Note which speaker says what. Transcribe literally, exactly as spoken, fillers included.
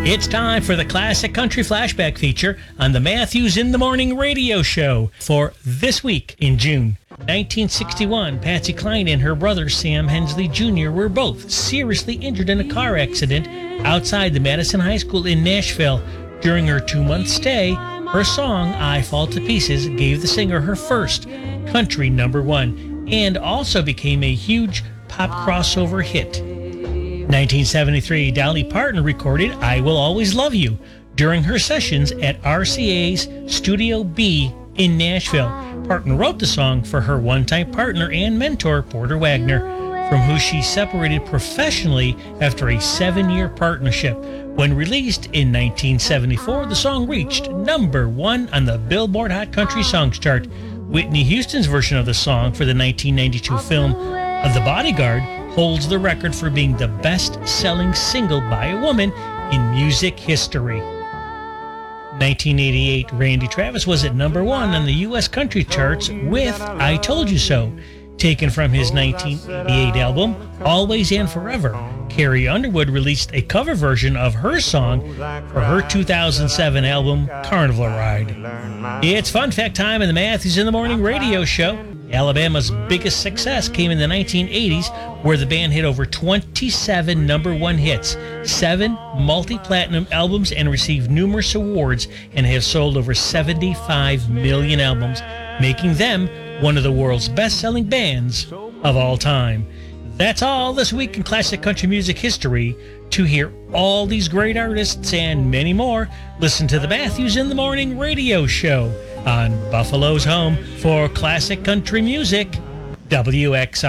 Speaker 1: It's time for the Classic Country Flashback feature on the Matthews in the Morning radio show for this week in June. nineteen sixty-one, Patsy Cline and her brother Sam Hensley Junior were both seriously injured in a car accident outside the Madison High School in Nashville. During her two-month stay, her song, I Fall to Pieces, gave the singer her first country number one and also became a huge pop crossover hit. nineteen seventy-three, Dolly Parton recorded I Will Always Love You during her sessions at R C A's Studio B in Nashville. Parton wrote the song for her one-time partner and mentor, Porter Wagner, from who she separated professionally after a seven-year partnership. When released in nineteen seventy-four, the song reached number one on the Billboard Hot Country Songs chart. Whitney Houston's version of the song for the nineteen ninety-two film The Bodyguard holds the record for being the best-selling single by a woman in music history. nineteen eighty-eight, Randy Travis was at number one on the U S country charts with I Told You So. Taken from his nineteen eighty-eight album, Always and Forever, Carrie Underwood released a cover version of her song for her two thousand seven album, Carnival Ride. It's Fun Fact time in the Matthews in the Morning radio show. Alabama's biggest success came in the nineteen eighties, where the band hit over twenty-seven number one hits, seven multi-platinum albums, and received numerous awards, and have sold over seventy-five million albums, making them one of the world's best-selling bands of all time. That's all this week in classic country music history. To hear all these great artists and many more, listen to the Matthews in the Morning radio show on Buffalo's home for classic country music, W X R.